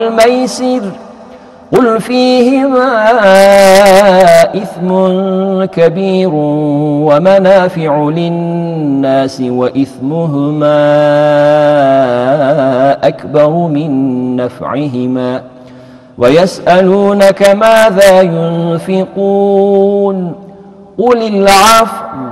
والميسر قل فيهما إثم كبير ومنافع للناس وإثمهما أكبر من نفعهما ويسألونك ماذا ينفقون قل العفو